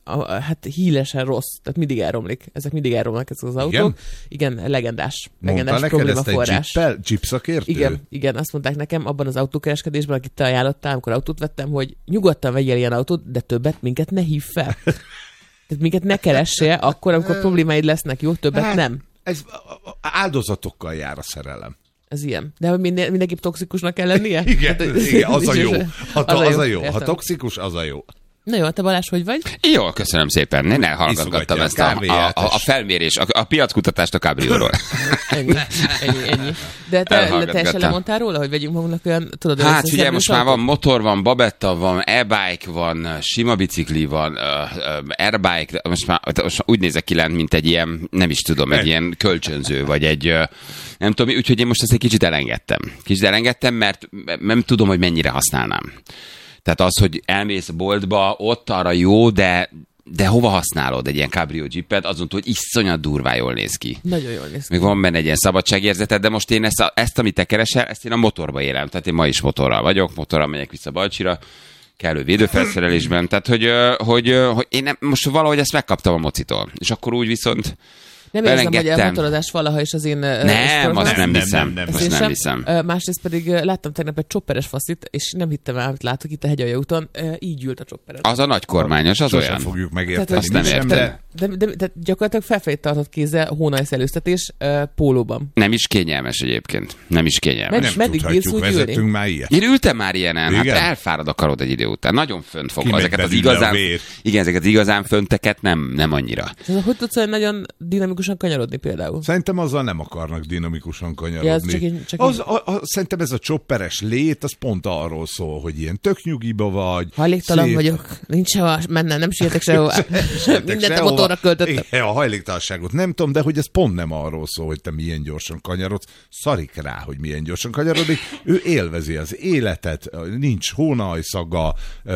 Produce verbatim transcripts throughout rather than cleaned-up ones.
a, hát hílesen rossz, tehát mindig elromlik. Ezek mindig elromlanak ezek az autók. Igen, igen legendás. Legendás problémaforrás. Mondta Jeep szakértő? Igen, igen, azt mondták nekem abban az autókereskedésben, akit te ajánlottál, amikor autót vettem, hogy nyugodtan vegyél ilyen autót, de többet minket ne hív fel. Tehát minket ne keressél, akkor, amikor problémáid lesznek, jó? Többet hát, nem. Ez áldozatokkal jár a szerelem. Ez ilyen. De hogy minden, mindenképp toxikusnak kell lennie? Igen, hát, igen, az a jó. Ha, az, az a jó. jó. Ha toxikus, az a jó. Na jó, te Balázs, hogy vagy? Jó, köszönöm szépen. Én elhallgattam ezt a, a, a, a felmérés, a, a piackutatást a Cabrio-ról. ennyi, ennyi, ennyi. De te teljesen lemondtál róla, hogy vegyünk magunknak olyan, tudod, hát ugye most már van motor, van babetta, van e-bike, van sima bicikli, van uh, uh, airbike, most már most úgy nézek ki lent, mint egy ilyen, nem is tudom, egy ilyen kölcsönző, vagy egy, uh, nem tudom, úgyhogy én most ezt egy kicsit elengedtem. Kicsit elengedtem, mert nem tudom, hogy mennyire használnám. Tehát az, hogy elmész boltba, ott arra jó, de, de hova használod egy ilyen Cabrio Jeepet? Azon túl, hogy iszonyat durván jól néz ki. Nagyon jól néz ki. Még van benne egy ilyen szabadságérzeted, de most én ezt, a, ezt, amit te keresel, ezt én a motorba élem. Tehát én ma is motorral vagyok, motorral megyek vissza Balcsira, kellő védőfelszerelésben. Tehát, hogy, hogy, hogy én nem, most valahogy ezt megkaptam a mocitól. És akkor úgy viszont... Nem érzem, hogy a motorozás valaha is az én... Nem, azt nem hiszem. Nem, nem, azt nem hiszem. Másrészt pedig láttam tegnap egy chopperes faszit, és nem hittem el, amit látok itt a hegyalja úton, így ült a chopperes. Az a nagy kormányos, az Sosem olyan. fogjuk megérteni. Azt nem értem. De... De, de, de gyakorlatilag felfelé tartott kézzel hónajsz előztetés uh, pólóban. Nem is kényelmes egyébként. Nem is kényelmes. Med- nem tudhatjuk, vezettünk már ilyet. Én ültem már ilyenen, igen? Hát elfárad a karod egy idő után. Nagyon fönt fog. Ezeket az igazán, igen, ezeket az igazán fönteket nem, nem annyira. És az, hogy tudsz olyan nagyon dinamikusan kanyarodni például? Szerintem azzal nem akarnak dinamikusan kanyarodni. Ja, az csak egy, csak az, a, a, szerintem ez a chopperes lét, az pont arról szól, hogy ilyen tök nyugiba vagy. Hajléktalan szép... vagyok. Nincs sehova mennem, nem sietek sehova. Mindent a motorra költöttem. Igen, a hajléktalanságot nem tudom, de hogy ez pont nem arról szól, hogy te milyen gyorsan kanyarodsz. Szarik rá, hogy milyen gyorsan kanyarodik. Ő élvezi az életet, nincs hónajszaga,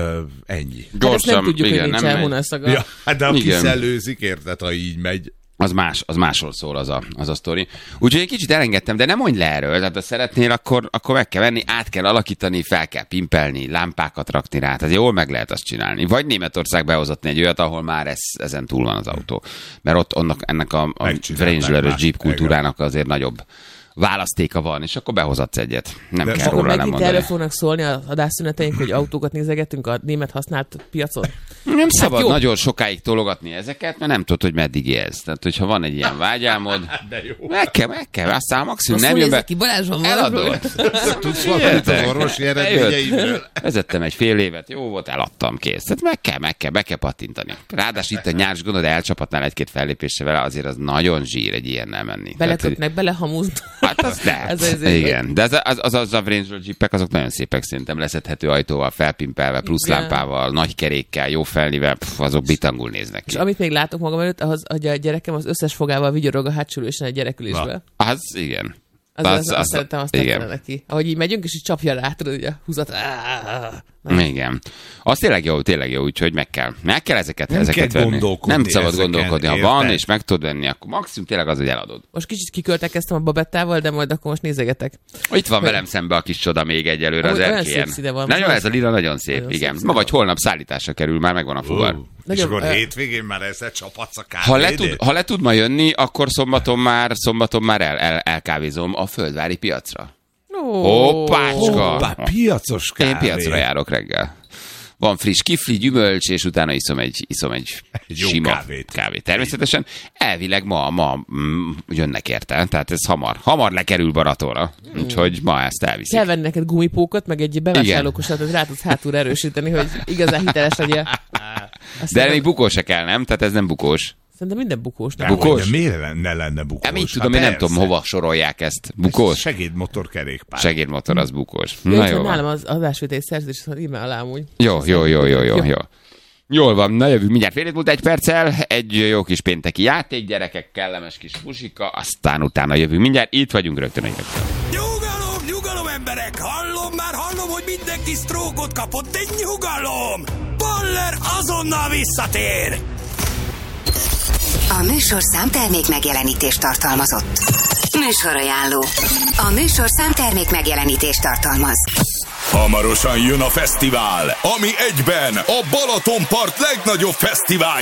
ennyi. Gyorsan, hát ezt nem tudjuk, igen, hogy nincsen hónajszaga. Ja, de aki szellőzik, érted, ha így megy. Az más, az másról szól az a, az a sztori. Úgyhogy egy kicsit elengedtem, de nem mondj le erről. Tehát ha szeretnél, akkor, akkor meg kell venni, át kell alakítani, fel kell pimpelni, lámpákat rakni rá. Tehát jól meg lehet azt csinálni. Vagy Németország behozatni egy olyat, ahol már ez, ezen túl van az autó. Mert ott annak, ennek a, a Wrangler-ös Jeep kultúrának azért nagyobb választéka van, és akkor behozatsz egyet. Nem de kell róla nem mondani. Erről fognak szólni az adásszüneteink, hogy autókat nézegetünk a német használt piacon? Nem szabad hát nagyon sokáig tologatni ezeket, mert nem tudod, hogy meddig élsz. Tehát, hogyha van egy ilyen vágyálmod, meg kell, meg kell, aztán maximum nem jön be. Ki, Balázs van eladod. Tudsz valamit az orvosi eredményeimről? Vezettem egy fél évet, jó volt, eladtam, kész. Tehát meg kell, meg kell, be kell pattintani. Ráadásul itt a nyárs gondod, elcsapatnál egy-két fellépésre vele, azért az nagyon zsír egy ilyennel menni. Belekötnek, belehamúznak. Hát az lehet. Ez igen. De az, az, az, az a Wrangler Jeepek, azok nagyon szépek szerintem, leszedhető ajtóval, felpimpelve, plusz igen. lámpával, nagy kerékkel, jó felnivel, pff, azok bitangul néznek ki. És amit még látok magam előtt, az, hogy a gyerekem az összes fogával vigyorog a hátsülősen egy gyerekülésből. Az igen. Az, az, az, az, azt szeretem, azt tetszene neki. Ahogy így megyünk, és így csapja rá, tudod, ugye, húzat. Igen. Az tényleg jó, tényleg jó, úgyhogy meg kell. Meg kell ezeket, nem ezeket kell venni. Nem szabad gondolkodni. Ha érted? Van, és meg tudod venni, akkor maximum tényleg az, hogy eladod. Most kicsit kiköltekeztem a babettával, de majd akkor most nézegetek. Itt van velem szembe a kis csoda még egyelőre az erkélyen. Nagyon ez a lila, nagyon szép, nagyon igen. Szép Ma vagy holnap szállításra kerül, már megvan a fuvar. Uh, és akkor uh, hétvégén már ezzel csapatsz a ha le, tud, ha le tud ma jönni, akkor szombaton már, szombaton már el, el, elkávézom a földvári piacra. Hoppácska! Hoppá, piacos kávé. Én piacra járok reggel. Van friss kifli, gyümölcs, és utána iszom egy, iszom egy, egy sima kávét. kávét. Természetesen elvileg ma, ma mm, jönnek érte, tehát ez hamar. Hamar lekerül Baratóra, mm. úgyhogy ma ezt elviszik. Kell venni neked gumipókot, meg egy bevásárlókosat, hogy rá tudsz hátul erősíteni, hogy igazán hiteles legyél. De még bukós se kell, nem? Tehát ez nem bukós. Szerintem minden bukós. Nem? Bukós? De miért ne lenne bukós? Hát, mit tudom, hát én nem tudom, hova sorolják ezt. Bukós? Segédmotor kerékpár. Segédmotor, az bukós. Jó, na jó. Nálam az adásvételi szerződés, hogy írd alá amúgy. Jó, jó, jó, jó, jó, jó. Jól van, na jövünk mindjárt fél múlt egy perccel, egy jó kis pénteki játék, gyerekek, kellemes kis pusika, aztán utána jövünk mindjárt, itt vagyunk rögtön egy rögtön. Nyugalom, nyugalom emberek, hallom már, hallom, hogy mindenki sztrókot kapott, egy nyugalom! Baller azonnal visszatér! A műsorszám termék megjelenítést tartalmazott. Műsorajánló. A műsorszám termék megjelenítést tartalmaz. Hamarosan jön a fesztivál, ami egyben a Balatonpart legnagyobb fesztivál.